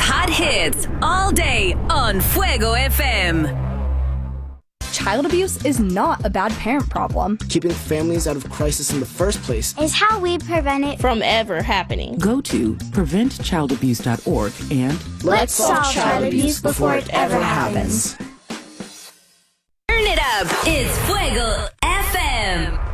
hot hits all day on Fuego FM. Child abuse is not a bad parent problem. Keeping families out of crisis in the first place is how we prevent it from ever happening. Go to preventchildabuse.org and let's solve child abuse before it ever happens. Turn it up. It's Fuego FM.